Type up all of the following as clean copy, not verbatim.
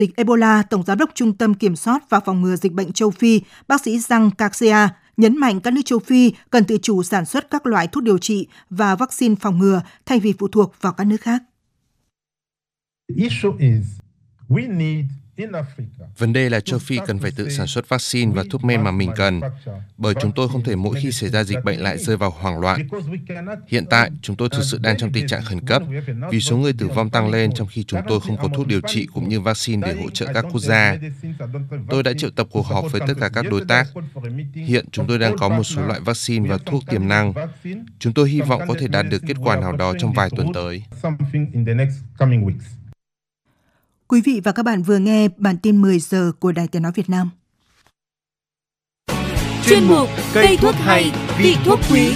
dịch Ebola, Tổng giám đốc Trung tâm Kiểm soát và Phòng ngừa Dịch bệnh châu Phi, bác sĩ Jean Garcia, nhấn mạnh các nước châu Phi cần tự chủ sản xuất các loại thuốc điều trị và vaccine phòng ngừa thay vì phụ thuộc vào các nước khác. Vấn đề là châu Phi cần phải tự sản xuất vaccine và thuốc men mà mình cần, bởi chúng tôi không thể mỗi khi xảy ra dịch bệnh lại rơi vào hoảng loạn. Hiện tại, chúng tôi thực sự đang trong tình trạng khẩn cấp vì số người tử vong tăng lên trong khi chúng tôi không có thuốc điều trị cũng như vaccine để hỗ trợ các quốc gia. Tôi đã triệu tập cuộc họp với tất cả các đối tác. Hiện chúng tôi đang có một số loại vaccine và thuốc tiềm năng. Chúng tôi hy vọng có thể đạt được kết quả nào đó trong vài tuần tới. Quý vị và các bạn vừa nghe bản tin 10 giờ của Đài Tiếng nói Việt Nam. Chuyên mục Cây thuốc hay, vị thuốc quý.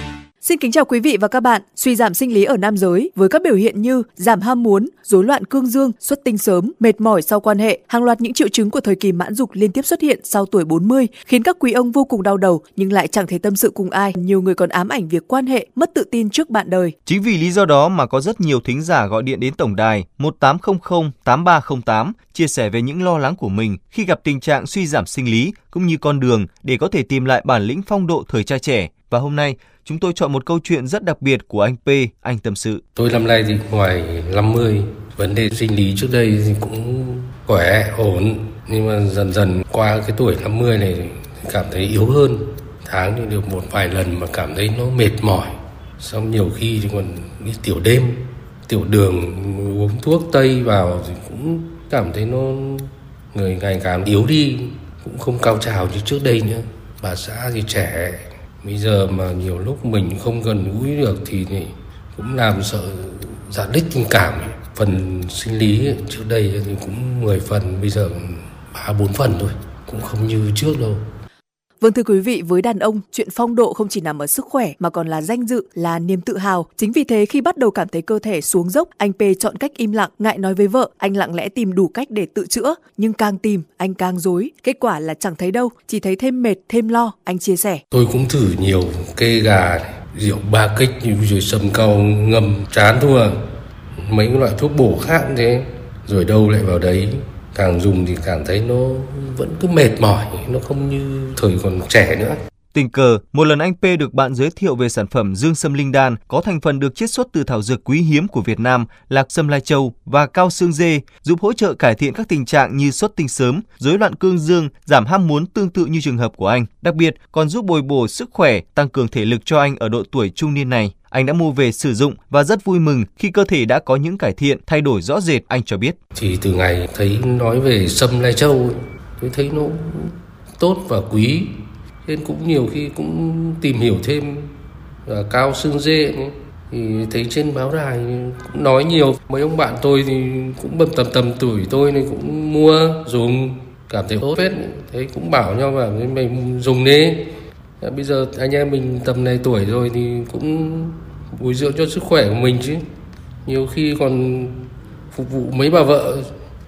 Xin kính chào quý vị và các bạn. Suy giảm sinh lý ở nam giới với các biểu hiện như giảm ham muốn, rối loạn cương dương, xuất tinh sớm, mệt mỏi sau quan hệ, hàng loạt những triệu chứng của thời kỳ mãn dục liên tiếp xuất hiện sau tuổi 40, khiến các quý ông vô cùng đau đầu nhưng lại chẳng thể tâm sự cùng ai. Nhiều người còn ám ảnh việc quan hệ, mất tự tin trước bạn đời. Chính vì lý do đó mà có rất nhiều thính giả gọi điện đến tổng đài 1800 8308 chia sẻ về những lo lắng của mình khi gặp tình trạng suy giảm sinh lý cũng như con đường để có thể tìm lại bản lĩnh phong độ thời trai trẻ. Và hôm nay, chúng tôi chọn một câu chuyện rất đặc biệt của anh P, anh tâm sự. Tôi năm nay thì ngoài 50, vấn đề sinh lý trước đây thì cũng khỏe, ổn. Nhưng mà dần dần qua cái tuổi 50 này thì cảm thấy yếu hơn. Tháng thì được một vài lần mà cảm thấy nó mệt mỏi. Xong nhiều khi thì còn đi tiểu đêm, tiểu đường, uống thuốc tây vào thì cũng cảm thấy nó người ngày càng yếu đi. Cũng không cao trào như trước đây nữa. Bà xã thì trẻ. Bây giờ mà nhiều lúc mình không gần gũi được thì cũng làm sợ rạn nứt tình cảm. Phần sinh lý trước đây thì cũng 10 phần, bây giờ 3-4 phần thôi, cũng không như trước đâu. Vâng thưa quý vị, với đàn ông, chuyện phong độ không chỉ nằm ở sức khỏe mà còn là danh dự, là niềm tự hào. Chính vì thế khi bắt đầu cảm thấy cơ thể xuống dốc, anh P chọn cách im lặng, ngại nói với vợ. Anh lặng lẽ tìm đủ cách để tự chữa, nhưng càng tìm, anh càng rối. Kết quả là chẳng thấy đâu, chỉ thấy thêm mệt, thêm lo, anh chia sẻ. Tôi cũng thử nhiều kê gà, rượu ba kích, rồi sâm cau ngâm, chán thua. Mấy loại thuốc bổ khác thế, rồi đâu lại vào đấy. Càng dùng thì càng thấy nó vẫn cứ mệt mỏi, nó không như thời còn trẻ nữa. Tình cờ, một lần anh P được bạn giới thiệu về sản phẩm dương sâm linh đan có thành phần được chiết xuất từ thảo dược quý hiếm của Việt Nam, lạc sâm lai châu và cao xương dê, giúp hỗ trợ cải thiện các tình trạng như xuất tinh sớm, rối loạn cương dương, giảm ham muốn tương tự như trường hợp của anh. Đặc biệt, còn giúp bồi bổ sức khỏe, tăng cường thể lực cho anh ở độ tuổi trung niên này. Anh đã mua về sử dụng và rất vui mừng khi cơ thể đã có những cải thiện, thay đổi rõ rệt, anh cho biết. Thì từ ngày thấy nói về sâm lai châu, tôi thấy nó tốt và quý. Nên cũng nhiều khi cũng tìm hiểu thêm cao xương dê nữa. Thì thấy trên báo đài cũng nói nhiều. Mấy ông bạn tôi thì cũng tầm tuổi tôi này cũng mua dùng, cảm thấy tốt hết. Thấy cũng bảo nhau là mình dùng đi. Bây giờ anh em mình tầm này tuổi rồi thì cũng bồi dưỡng cho sức khỏe của mình chứ. Nhiều khi còn phục vụ mấy bà vợ.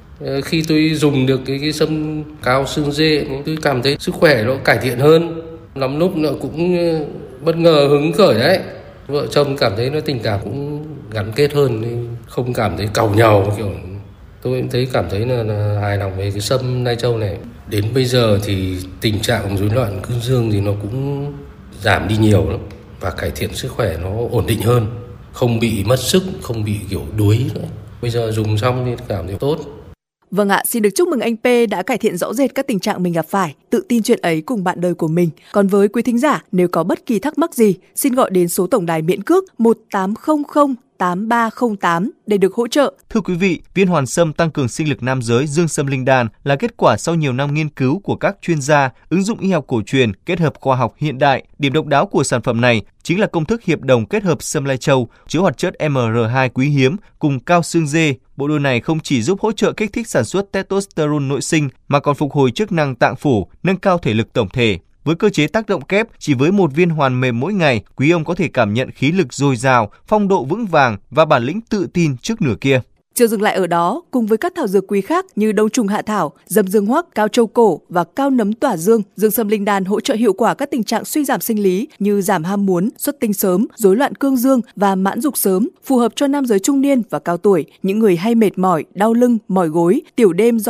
Khi tôi dùng được cái sâm cao xương dê, tôi cảm thấy sức khỏe nó cải thiện hơn. Lắm lúc nó cũng bất ngờ hứng khởi đấy. Vợ chồng cảm thấy nó tình cảm cũng gắn kết hơn, không cảm thấy càu nhàu kiểu. Tôi thấy cảm thấy là hài lòng về cái sâm lai châu này. Đến bây giờ thì tình trạng rối loạn cương dương thì nó cũng giảm đi nhiều lắm và cải thiện sức khỏe nó ổn định hơn, không bị mất sức, không bị kiểu đuối nữa. Bây giờ dùng xong thì cảm thấy tốt. Vâng ạ, xin được chúc mừng anh P đã cải thiện rõ rệt các tình trạng mình gặp phải, tự tin chuyện ấy cùng bạn đời của mình. Còn với quý thính giả, nếu có bất kỳ thắc mắc gì, xin gọi đến số tổng đài miễn cước 1800 8308 để được hỗ trợ. Thưa quý vị, viên hoàn sâm tăng cường sinh lực nam giới dương sâm linh đan là kết quả sau nhiều năm nghiên cứu của các chuyên gia, ứng dụng y học cổ truyền kết hợp khoa học hiện đại. Điểm độc đáo của sản phẩm này chính là công thức hiệp đồng kết hợp sâm lai châu chứa hoạt chất MR2 quý hiếm cùng cao xương dê. Bộ đôi này không chỉ giúp hỗ trợ kích thích sản xuất testosterone nội sinh mà còn phục hồi chức năng tạng phủ, nâng cao thể lực tổng thể. Với cơ chế tác động kép, chỉ với một viên hoàn mềm mỗi ngày, quý ông có thể cảm nhận khí lực dồi dào, phong độ vững vàng và bản lĩnh tự tin trước nửa kia. Chưa dừng lại ở đó, cùng với các thảo dược quý khác như đông trùng hạ thảo, dâm dương hoắc, cao châu cổ và cao nấm tỏa dương, dương sâm linh đan hỗ trợ hiệu quả các tình trạng suy giảm sinh lý như giảm ham muốn, xuất tinh sớm, rối loạn cương dương và mãn dục sớm, phù hợp cho nam giới trung niên và cao tuổi, những người hay mệt mỏi, đau lưng, mỏi gối, tiểu đêm do